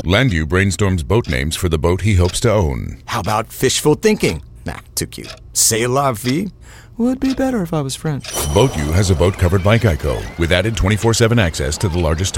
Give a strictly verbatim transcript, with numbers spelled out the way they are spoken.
Landu brainstorms boat names for the boat he hopes to own. How about fishful thinking? Nah, too cute. C'est la vie? Would be better if I was French. BoatU has a boat covered by Geico with added twenty-four seven access to the largest